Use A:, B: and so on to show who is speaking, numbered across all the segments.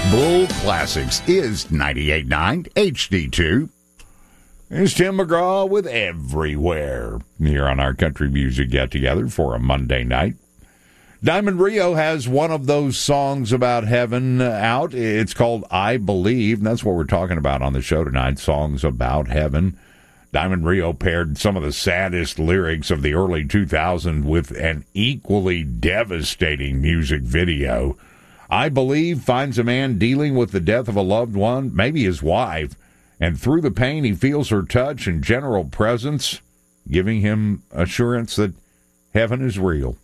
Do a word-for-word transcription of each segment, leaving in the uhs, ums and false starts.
A: Bull Classics is ninety-eight point nine H D two. It's Tim McGraw with Everywhere here on our Country Music Get Together for a Monday night. Diamond Rio has one of those songs about heaven out. It's called I Believe, and that's what we're talking about on the show tonight, songs about heaven. Diamond Rio paired some of the saddest lyrics of the early two thousands with an equally devastating music video. I Believe finds a man dealing with the death of a loved one, maybe his wife, and through the pain he feels her touch and general presence, giving him assurance that heaven is real.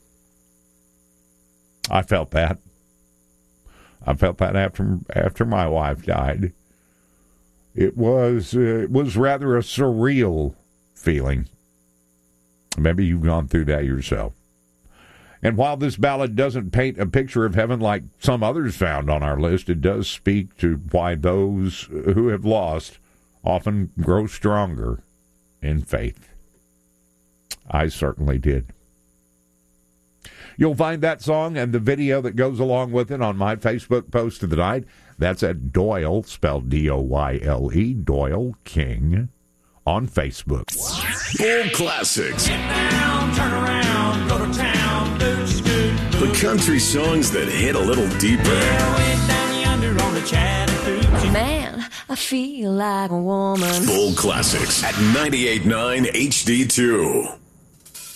A: I felt that. I felt that after after my wife died. It was uh, it was rather a surreal feeling. Maybe you've gone through that yourself. And while this ballad doesn't paint a picture of heaven like some others found on our list, it does speak to why those who have lost often grow stronger in faith. I certainly did. You'll find that song and the video that goes along with it on my Facebook post of the night. That's at Doyle, spelled D O Y L E, Doyle King, on Facebook.
B: Bull Classics.
C: Get down, turn around, go to town, boot scoot, boot.
B: The country songs that hit a little deeper.
C: Yeah, way down yonder on the Chattahoochee.
D: Man, I feel like a woman.
B: Bull Classics at ninety-eight point nine H D two.